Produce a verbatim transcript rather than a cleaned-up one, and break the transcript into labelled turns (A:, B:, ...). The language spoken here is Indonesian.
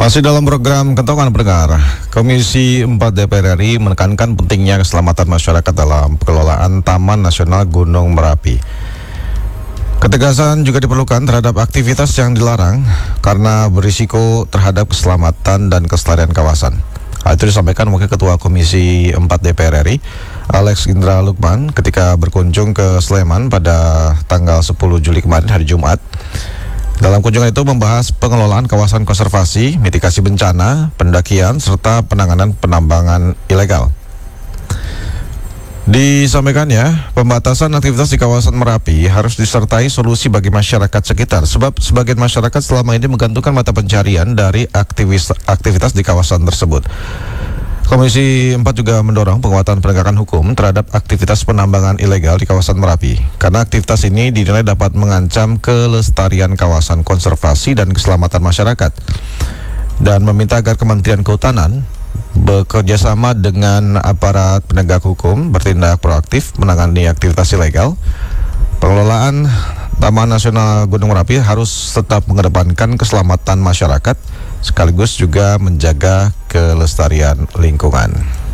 A: Masih dalam program Kentongan Pendengar, Komisi empat D P R R I menekankan pentingnya keselamatan masyarakat dalam pengelolaan Taman Nasional Gunung Merapi. Ketegasan juga diperlukan terhadap aktivitas yang dilarang karena berisiko terhadap keselamatan dan kelestarian kawasan. Hal itu disampaikan Wakil Ketua Komisi empat D P R R I, Alex Indra Lukman, ketika berkunjung ke Sleman pada tanggal sepuluh Juli kemarin, hari Jumat. Dalam kunjungan itu membahas pengelolaan kawasan konservasi, mitigasi bencana, pendakian, serta penanganan penambangan ilegal. Disampaikannya, pembatasan aktivitas di kawasan Merapi harus disertai solusi bagi masyarakat sekitar, sebab sebagian masyarakat selama ini menggantungkan mata pencarian dari aktivis, aktivitas di kawasan tersebut. Komisi empat juga mendorong penguatan penegakan hukum terhadap aktivitas penambangan ilegal di kawasan Merapi, karena aktivitas ini dinilai dapat mengancam kelestarian kawasan konservasi dan keselamatan masyarakat, dan meminta agar Kementerian Kehutanan bekerjasama dengan aparat penegak hukum bertindak proaktif menangani aktivitas ilegal. Pengelolaan Taman Nasional Gunung Merapi harus tetap mengedepankan keselamatan masyarakat sekaligus juga menjaga kelestarian lingkungan.